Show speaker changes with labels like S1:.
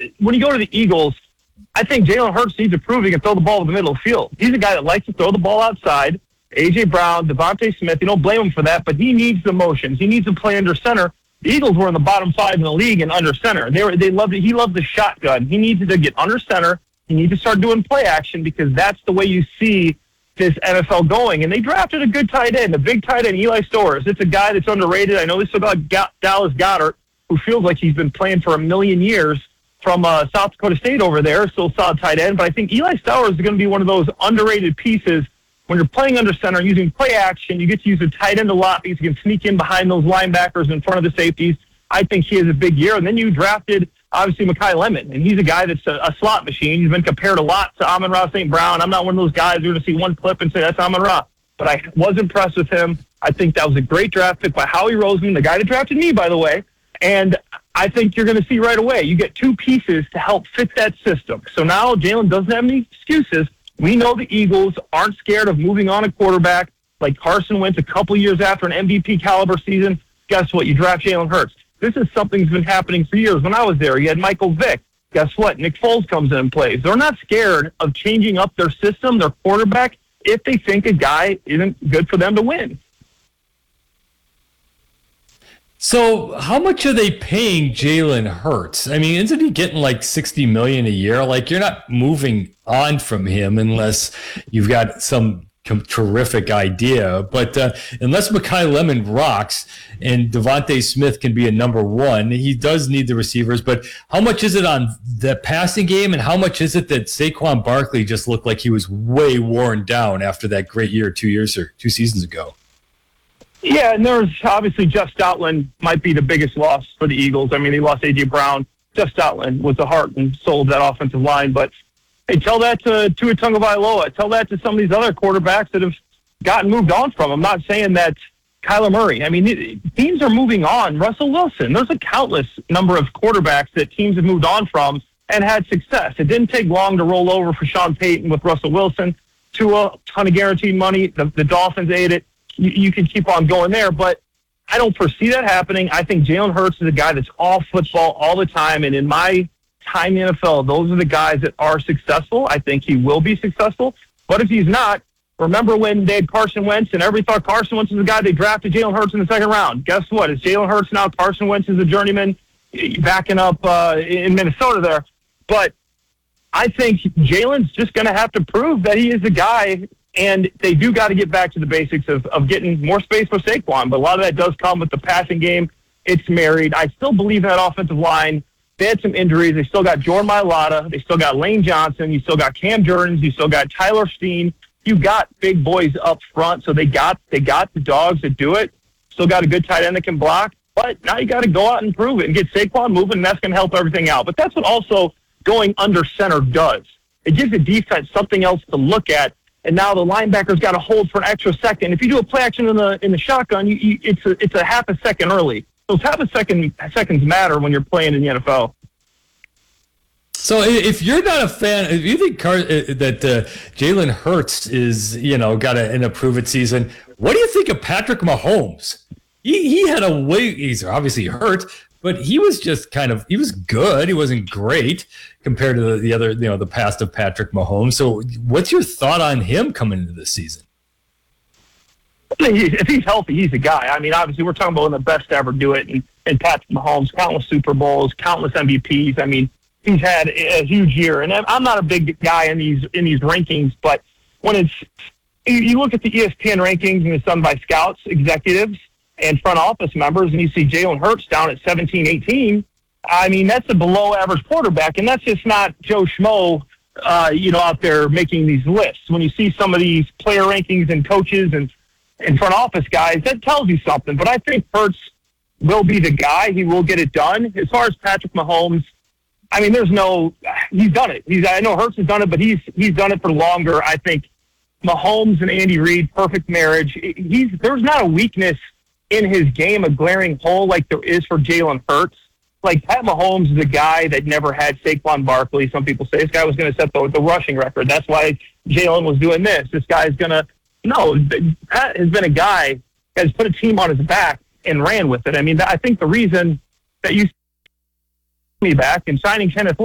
S1: when you go to the Eagles, I think Jalen Hurts needs to prove he can throw the ball in the middle of the field. He's a guy that likes to throw the ball outside. A.J. Brown, Devontae Smith, you don't blame him for that, but he needs the motions. He needs to play under center. The Eagles were in the bottom 5 in the league and under center. They loved it. He loved the shotgun. He needs to get under center. He needs to start doing play action because that's the way you see this NFL going. And they drafted a good tight end, a big tight end, Eli Storrs. It's a guy that's underrated. I know they still got Dallas Goedert, who feels like he's been playing for a million years from South Dakota State over there, still solid tight end. But I think Eli Storrs is going to be one of those underrated pieces. When you're playing under center, using play action, you get to use the tight end a lot because you can sneak in behind those linebackers in front of the safeties. I think he has a big year. And then you drafted, obviously, Mekhi Lemon, and he's a guy that's a slot machine. He's been compared a lot to Amon-Ra St. Brown. I'm not one of those guys who're going to see one clip and say that's Amon-Ra. But I was impressed with him. I think that was a great draft pick by Howie Roseman, the guy that drafted me, by the way. And I think you're going to see right away, you get two pieces to help fit that system. So now Jalen doesn't have any excuses. We know the Eagles aren't scared of moving on a quarterback like Carson Wentz a couple years after an MVP caliber season. Guess what? You draft Jalen Hurts. This is something that's been happening for years. When I was there, you had Michael Vick. Guess what? Nick Foles comes in and plays. They're not scared of changing up their system, their quarterback, if they think a guy isn't good for them to win.
S2: So how much are they paying Jalen Hurts? I mean, isn't he getting like $60 million a year? Like, you're not moving on from him unless you've got some terrific idea. But unless Mekhi Lemon rocks and Devontae Smith can be a number one, he does need the receivers. But how much is it on the passing game, and how much is it that Saquon Barkley just looked like he was way worn down after that great year 2 seasons ago?
S1: Yeah, and there's obviously Jeff Stoutland might be the biggest loss for the Eagles. I mean, they lost A.J. Brown. Jeff Stoutland was the heart and soul of that offensive line. But hey, tell that to Tua Tagovailoa. Tell that to some of these other quarterbacks that have gotten moved on from. I'm not saying that Kyler Murray. I mean, teams are moving on. Russell Wilson. There's a countless number of quarterbacks that teams have moved on from and had success. It didn't take long to roll over for Sean Payton with Russell Wilson. Tua, a ton of guaranteed money. The Dolphins ate it. You can keep on going there, but I don't foresee that happening. I think Jalen Hurts is a guy that's all football all the time, and in my time in the NFL, those are the guys that are successful. I think he will be successful, but if he's not, remember when they had Carson Wentz, and everybody thought Carson Wentz was the guy they drafted Jalen Hurts in the second round. Guess what? It's Jalen Hurts now. Carson Wentz is a journeyman backing up in Minnesota there, but I think Jalen's just going to have to prove that he is the guy. And they do got to get back to the basics of getting more space for Saquon. But a lot of that does come with the passing game. It's married. I still believe in that offensive line. They had some injuries. They still got Jordan Mailata. They still got Lane Johnson. You still got Cam Jurgens. You still got Tyler Steen. You got big boys up front. So they got the dogs that do it. Still got a good tight end that can block. But now you got to go out and prove it and get Saquon moving, and that's going to help everything out. But that's what also going under center does. It gives the defense something else to look at. And now the linebacker's got to hold for an extra second. If you do a play action in the shotgun, it's a half a second early. Those seconds matter when you're playing in the NFL.
S2: So if you're not a fan, if you think that Jalen Hurts is, got an improve it season, what do you think of Patrick Mahomes? He had he's obviously hurt, but he was just he was good. He wasn't great compared to the other, the past of Patrick Mahomes. So what's your thought on him coming into this season?
S1: If he's healthy, he's a guy. I mean, obviously we're talking about one of the best to ever do it. And Patrick Mahomes, countless Super Bowls, countless MVPs. I mean, he's had a huge year. And I'm not a big guy in these rankings, but when you look at the ESPN rankings and it's done by scouts, executives, and front office members, and you see Jalen Hurts down at 17, 18, I mean, that's a below-average quarterback, and that's just not Joe Schmo, out there making these lists. When you see some of these player rankings and coaches and front office guys, that tells you something. But I think Hurts will be the guy. He will get it done. As far as Patrick Mahomes, I mean, he's done it. I know Hurts has done it, but he's done it for longer. I think Mahomes and Andy Reid, perfect marriage. There's not a weakness in his game, a glaring hole like there is for Jalen Hurts. Like, Pat Mahomes is a guy that never had Saquon Barkley. Some people say this guy was going to set the rushing record. That's why Jalen was doing this. This guy's going to – no, Pat has been a guy that has put a team on his back and ran with it. I mean, I think the reason that you me back and signing Kenneth